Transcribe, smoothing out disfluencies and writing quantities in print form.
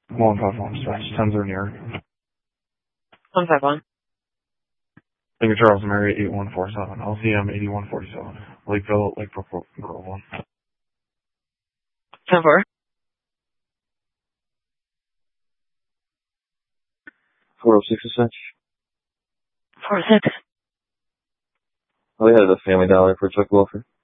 151, dispatch. 10 0 near. 151. Lincoln Charles, Mary 8147. LCM 8147. Lakeville, Lakebrook, Grove 1. 10-4. 406 dispatch. 406. We had a Family Dollar for Chuck Wilfer.